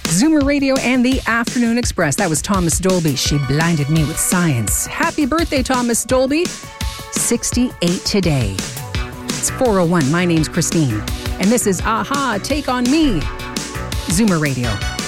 Zoomer Radio and the Afternoon Express. That was Thomas Dolby. She blinded me with science. Happy birthday, Thomas Dolby. 68 today. It's 4:01. My name's Christine. And this is Aha, Take On Me. Zoomer Radio.